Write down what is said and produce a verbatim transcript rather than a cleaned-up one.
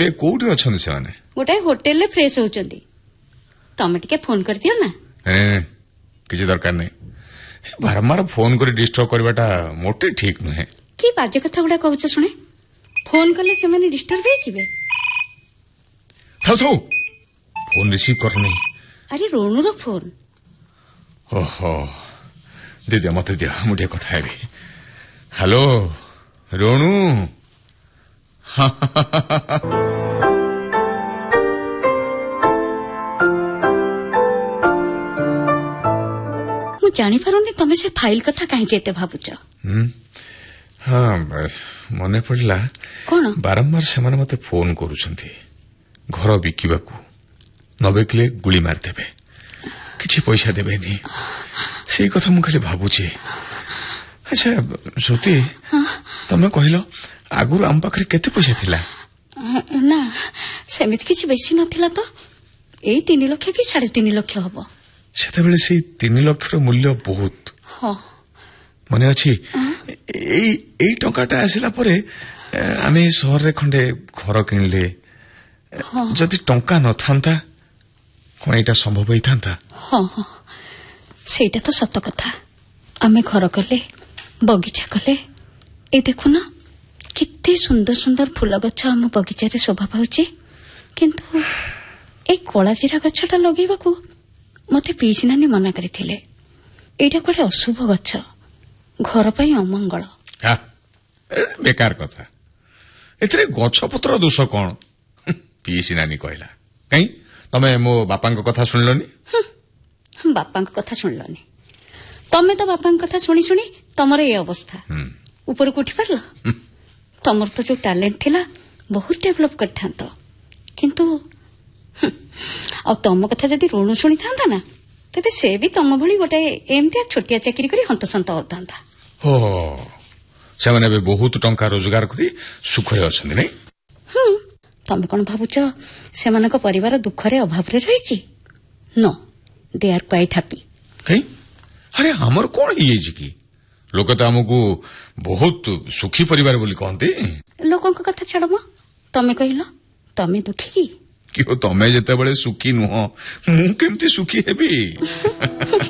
ଏବେ କୋଉଠି ଅଛନ୍ତି ସେମାନେ? गोटे होटेल रे फ्रेश होचंदी तमे टिके फोन कर दियो ना किसी दरकार नहीं बारंबार फोन कर डिस्टर्ब करवाटा मोटे ठीक नुहे कि बाजे कथा गुडा कहउछ सुने फोन करले से माने डिस्टर्ब हे जिवे थाउ थाउ फोन रिसीव करनी अरे रोनू रो फोन ओहो दे दे मत दिया मुझे कथा हेबी हेलो रोनू जानी पारुनी तमे से फाइल कथा कहीं एते भाबुच हाँ मने पड़ला कौन बारंबार से मते फोन करूछंती घर बिकिबाकू न बिकले गुली मारदेबे किछि पैसा देबेनी सेई कथा मु खाली भाबुची अच्छा श्रुति तमे कहिलो आगुर आम पाखरे केते पैसा थिला ना सेमित किछि बेसी नथिला तो एई तीन लाख कि साढ़े तीन लाख हबो सेते बेले से तीन लाख रो मूल्य बहुत हां मने अछि एई एई टकाटा आसिला परे आमे शहर रे खंडे घर किनले जदि टंका न थांता कोन एटा संभव होई थांता हां हां सेटा तो सत्य कथा आमे घर करले बगीचा कले ए देखु ना कितने सुंदर सुंदर फूल गछ आम बगीचा रे शोभा पाउची किंतु ए कोला जीरा गछटा लगेबा को मते पीछ नानी मना करिथिले एटा कोले अशुभ गछ घर पई अमंगल हां बेकार कथा एथरे गछ पत्र दोष कोन पीछ नानी कहला कहीं तमे मो बापा को कथा सुनलनी बापा को कथा सुनलनी तमे तो बापा को कथा सुनी सुनी तमर ए अवस्था ऊपर को उठी परलो तमर तो जो टैलेंट थिला बहुत डेवलप करथांतो किंतु आ तम कथा जदि रोणु शुणी था ना तेबे से भी तम भली गोटे एमती छोटिया चाकरी करी हंतसंत होता हो से माने बे बहुत टंका रोजगार करी सुख रे अछंदी नै हम तमे कोन भाबुच से मानक परिवार दुख रे अभाव रे रहिची no they are quite happy कहीं अरे हमर कोन हिये जी की लोक तो हमकु बहुत सुखी परिवार बोली कहते लोकों को कथा छाड़ तमे कहलो तमे दुखी की कि तमे जेते बळे सुखी नुह मु केमती सुखी हेबी